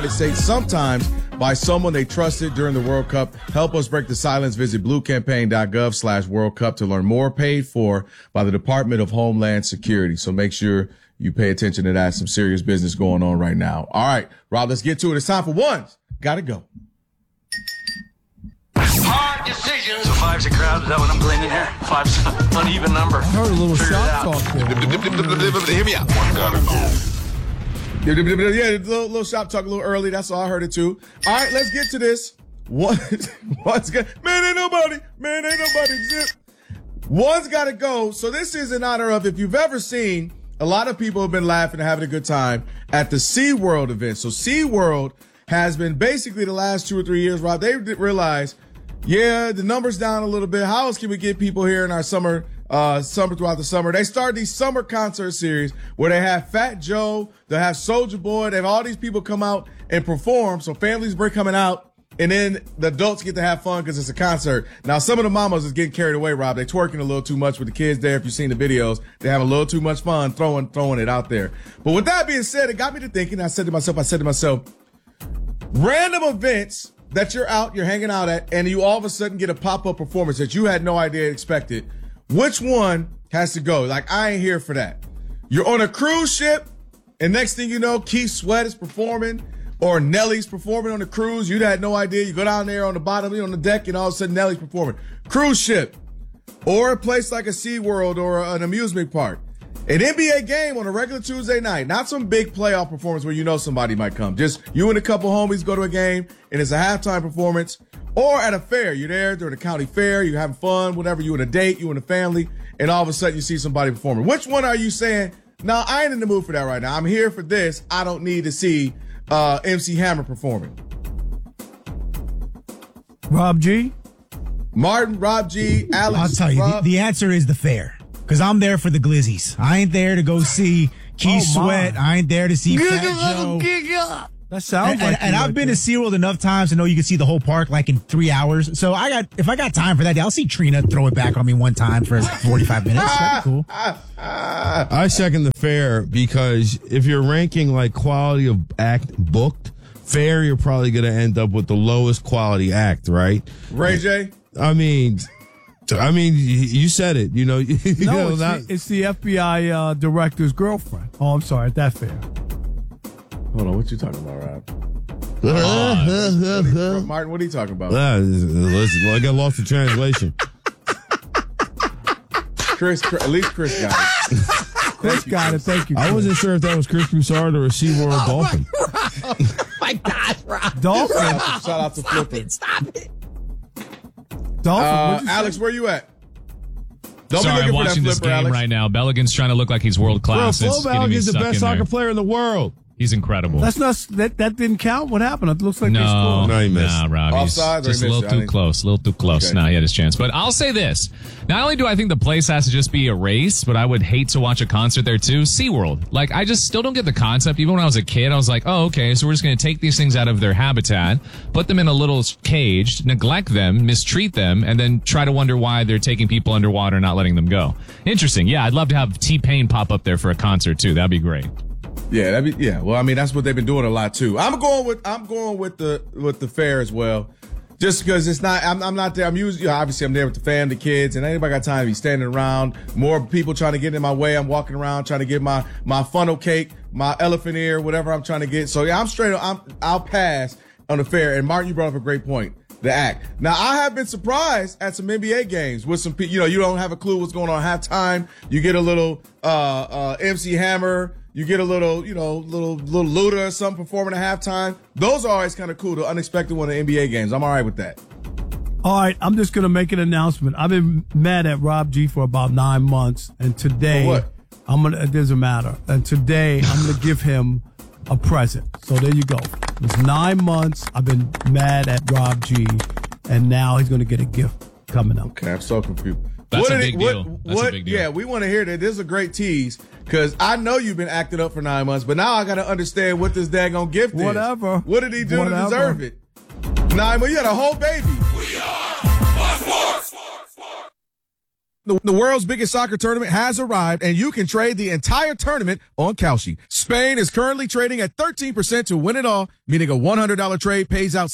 States, sometimes by someone they trusted during the World Cup. Help us break the silence. Visit bluecampaign.gov/World Cup to learn more. Paid for by the Department of Homeland Security. So make sure you pay attention to that. Some serious business going on right now. All right, Rob, let's get to it. It's time for ones. Gotta go. Hard decisions. So five's a crowd. Is that what I'm gleaning here? Five's an uneven number. I heard a little shot talk there. Hear me out. One gotta go. Yeah, a little shop talk a little early. That's all I heard it too. All right, let's get to this. What's good? Man, ain't nobody. One's got to go. So this is in honor of, if you've ever seen, a lot of people have been laughing and having a good time at the SeaWorld event. So SeaWorld has been basically the last 2 or 3 years, Rob, they realized, yeah, the number's down a little bit. How else can we get people here in our summer throughout the summer? They start these summer concert series where they have Fat Joe, they have Soulja Boy, they have all these people come out and perform. So families bring coming out, and then the adults get to have fun because it's a concert. Now, some of the mamas is getting carried away, Rob. They're twerking a little too much with the kids there. If you've seen the videos, they have a little too much fun throwing it out there. But with that being said, it got me to thinking. I said to myself, random events that you're hanging out at, and you all of a sudden get a pop-up performance that you had no idea expected. Which one has to go? Like, I ain't here for that. You're on a cruise ship, and next thing you know, Keith Sweat is performing, or Nelly's performing on the cruise. You had no idea. You go down there on the bottom, on the deck, and all of a sudden Nelly's performing. Cruise ship, or a place like a SeaWorld or an amusement park. An NBA game on a regular Tuesday night, not some big playoff performance where you know somebody might come. Just you and a couple homies go to a game, and it's a halftime performance. Or at a fair, you're there during the county fair, you're having fun, whatever, you and a date, you and a family, and all of a sudden you see somebody performing. Which one are you saying, no, I ain't in the mood for that right now. I'm here for this. I don't need to see MC Hammer performing. Rob G? Martin, Rob G, Alex. I'll tell you, the answer is the fair. Because I'm there for the glizzies. I ain't there to go see Keith Sweat. I ain't there to see Fat Joe. That sounds like and I've been to SeaWorld enough times to know you can see the whole park like in 3 hours. So if I got time for that, I'll see Trina throw it back on me one time for 45 minutes. That'd be cool. I second the fair because if you're ranking like quality of act booked, fair, you're probably going to end up with the lowest quality act, right? Ray J? I mean, you said it. You know, it's the FBI director's girlfriend. Oh, I'm sorry, at that fair. Hold on, what you talking about, Rob? Martin, what are you talking about? Listen, I got lost in translation. Chris, at least Chris got it. Chris got it. Thank you. I wasn't sure if that was Chris Broussard or a SeaWorld dolphin. My God, Rob. Dolphin. Shout out to Flipper. Stop it. Dolphin. Alex, where you at? Sorry, I'm watching this game right now. Belligan's trying to look like he's world class. Flo Belligan's the best soccer player in the world. He's incredible. That's not that didn't count. What happened? It looks like no, they scored. No, he missed. Nah, Rob. Offside, just a little too close. Okay. No, he had his chance. But I'll say this. Not only do I think the place has to just be a race, but I would hate to watch a concert there too. SeaWorld. Like, I just still don't get the concept. Even when I was a kid, I was like, oh, okay, so we're just going to take these things out of their habitat, put them in a little cage, neglect them, mistreat them, and then try to wonder why they're taking people underwater and not letting them go. Interesting. Yeah, I'd love to have T-Pain pop up there for a concert too. That'd be great. Yeah, well, I mean, that's what they've been doing a lot too. I'm going with the fair as well, just because it's not. I'm not there. I'm usually, obviously I'm there with the fam, the kids, and anybody got time to be standing around. More people trying to get in my way. I'm walking around trying to get my funnel cake, my elephant ear, whatever I'm trying to get. So yeah, I'm straight. I'll pass on the fair. And Martin, you brought up a great point. The act. Now, I have been surprised at some NBA games with some people. You don't have a clue what's going on at halftime. You get a little MC Hammer. You get a little Luda or something performing at halftime. Those are always kind of cool, the unexpected one in NBA games. I'm all right with that. All right, I'm just going to make an announcement. I've been mad at Rob G for about 9 months, and today, for what? It doesn't matter. And today, I'm going to give him a present. So there you go. It's 9 months. I've been mad at Rob G, and now he's going to get a gift coming up. Okay, I'm so confused. That's a big deal. That's a big deal. Yeah, we want to hear that. This is a great tease because I know you've been acting up for 9 months, but now I got to understand what this daggone gift is. Whatever. What did he do to deserve it? 9 months. You had a whole baby. We are The world's biggest soccer tournament has arrived, and you can trade the entire tournament on Kalshi. Spain is currently trading at 13% to win it all, meaning a $100 trade pays out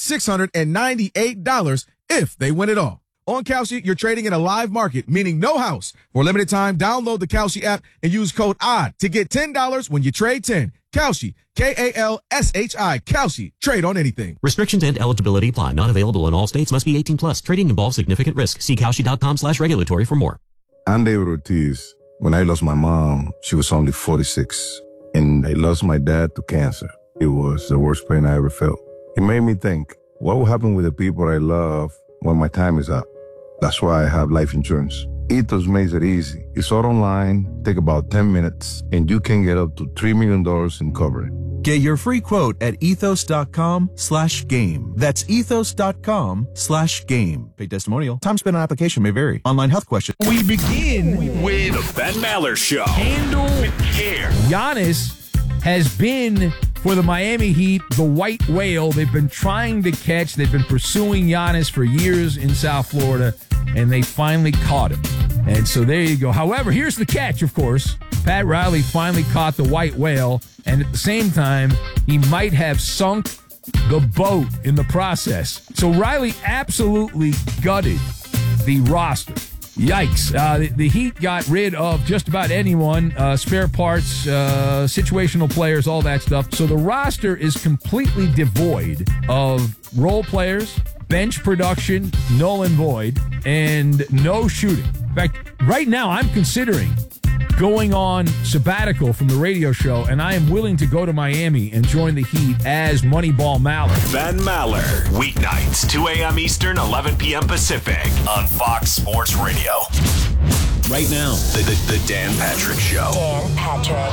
$698 if they win it all. On Kalshi, you're trading in a live market, meaning no house. For a limited time, download the Kalshi app and use code ODD to get $10 when you trade 10. Kalshi, Kalshi, Kalshi. Trade on anything. Restrictions and eligibility apply. Not available in all states. Must be 18 plus. Trading involves significant risk. See Kalshi.com/regulatory for more. I'm David Ortiz. When I lost my mom, she was only 46. And I lost my dad to cancer. It was the worst pain I ever felt. It made me think, what will happen with the people I love when my time is up? That's why I have life insurance. Ethos makes it easy. It's all online, take about 10 minutes, and you can get up to $3 million in coverage. Get your free quote at ethos.com/game. That's ethos.com/game. Paid testimonial. Time spent on application may vary. Online health question. We begin with the Ben Maller Show. Handle with care. Giannis has been, for the Miami Heat, the white whale they've been trying to catch. They've been pursuing Giannis for years in South Florida, and they finally caught him. And so there you go. However, here's the catch, of course. Pat Riley finally caught the white whale, and at the same time, he might have sunk the boat in the process. So Riley absolutely gutted the roster. Yikes. The Heat got rid of just about anyone, spare parts, situational players, all that stuff. So the roster is completely devoid of role players, bench production, null and void, and no shooting. In fact, right now I'm considering going on sabbatical from the radio show, and I am willing to go to Miami and join the Heat as Moneyball Maller. Ben Maller, weeknights, 2 a.m. Eastern, 11 p.m. Pacific, on Fox Sports Radio. Right now, the Dan Patrick Show. Dan Patrick.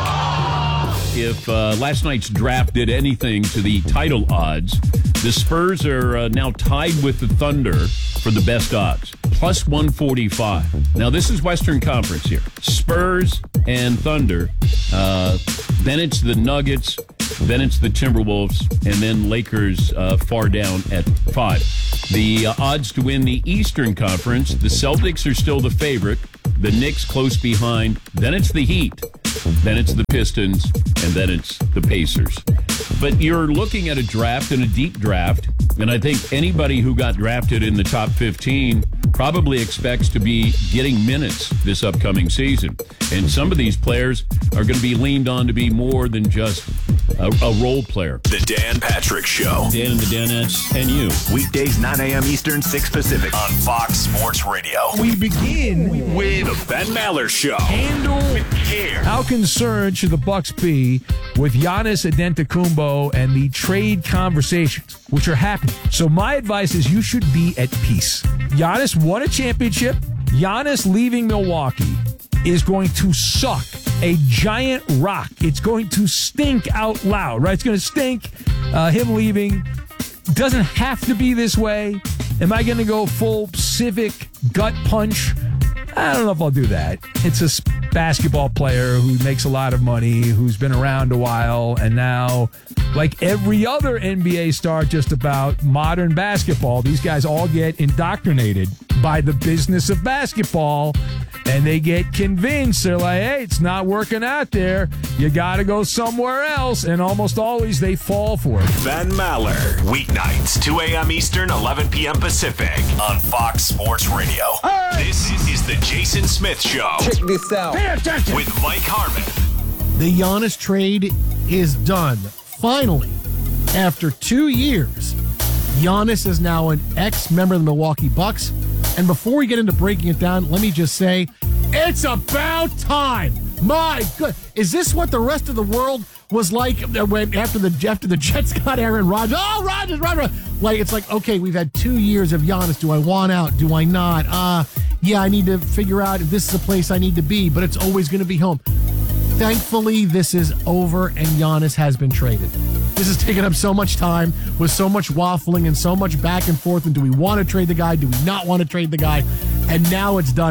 If last night's draft did anything to the title odds, the Spurs are now tied with the Thunder for the best odds, plus 145. Now, this is Western Conference here. Spurs and Thunder. Then it's the Nuggets. Then it's the Timberwolves. And then Lakers far down at 5. The odds to win the Eastern Conference, the Celtics are still the favorite. The Knicks close behind. Then it's the Heat. Then it's the Pistons. And then it's the Pacers. But you're looking at a draft and a deep draft. And I think anybody who got drafted in the top 15 probably expects to be getting minutes this upcoming season. And some of these players are going to be leaned on to be more than just a role player. The Dan Patrick Show. Dan and the Danettes and you. Weekdays, 9 a.m. Eastern, 6 Pacific, on Fox Sports Radio. We begin with the Ben Maller Show. Handle with care. How concerned should the Bucks be with Giannis Antetokounmpo and the trade conversations, which are happening? So my advice is you should be at peace. Giannis won a championship. Giannis leaving Milwaukee is going to suck a giant rock. It's going to stink out loud, right? It's going to stink. Him leaving doesn't have to be this way. Am I going to go full civic gut punch? I don't know if I'll do that. It's a basketball player who makes a lot of money, who's been around a while, and now, like every other NBA star just about, modern basketball, these guys all get indoctrinated by the business of basketball, and they get convinced. They're like, hey, it's not working out there. You got to go somewhere else, and almost always they fall for it. Ben Maller, weeknights, 2 a.m. Eastern, 11 p.m. Pacific, on Fox Sports Radio. Hey! This is the Jason Smith Show. Check this out. Pay attention. With Mike Harmon. The Giannis trade is done. Finally, after 2 years, Giannis is now an ex-member of the Milwaukee Bucks. And before we get into breaking it down, let me just say, it's about time. My good. Is this what the rest of the world was like when after the Jets got Aaron Rodgers? Oh, Rodgers. Like, it's like, okay, we've had 2 years of Giannis. Do I want out? Do I not? Yeah, I need to figure out if this is a place I need to be, but it's always going to be home. Thankfully, this is over and Giannis has been traded. This has taken up so much time with so much waffling and so much back and forth. And do we want to trade the guy? Do we not want to trade the guy? And now it's done.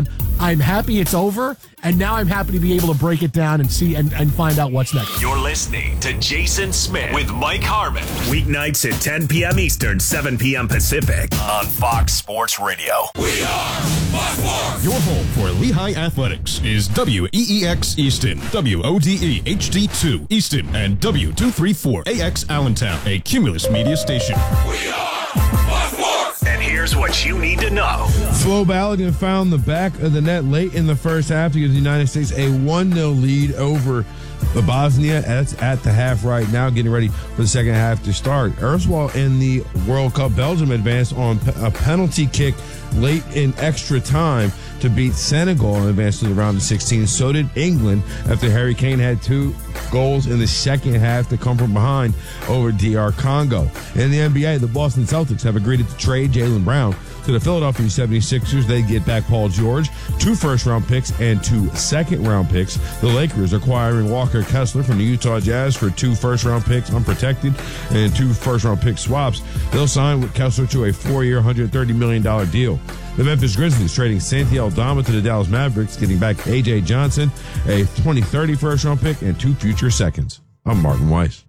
I'm happy it's over, and now I'm happy to be able to break it down and see and find out what's next. You're listening to Jason Smith with Mike Harmon. Weeknights at 10 p.m. Eastern, 7 p.m. Pacific on Fox Sports Radio. We are Fox Sports. Your home for Lehigh Athletics is WEEX Easton, WODE HD2 Easton, and W234AX Allentown, a Cumulus media station. We are Fox Sports. And here's what you need to know. Flo Balogun found the back of the net late in the first half to give the United States a 1-0 lead over Bosnia. That's at the half right now, getting ready for the second half to start. Erswall in the World Cup, Belgium advanced on a penalty kick late in extra time to beat Senegal and advance to the round of 16. So did England after Harry Kane had 2 goals in the second half to come from behind over DR Congo. In the NBA, the Boston Celtics have agreed to trade Jaylen Brown to the Philadelphia 76ers. They get back Paul George, 2 first-round picks, and 2 second-round picks. The Lakers acquiring Walker Kessler from the Utah Jazz for 2 first-round picks, unprotected, and 2 first-round pick swaps. They'll sign with Kessler to a 4-year, $130 million deal. The Memphis Grizzlies trading Santi Aldama to the Dallas Mavericks, getting back A.J. Johnson, a 2030 first-round pick, and 2 future seconds. I'm Martin Weiss.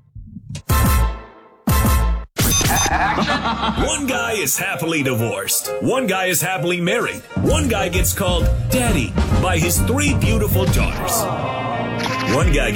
One guy is happily divorced. One guy is happily married. One guy gets called daddy by his 3 beautiful daughters. One guy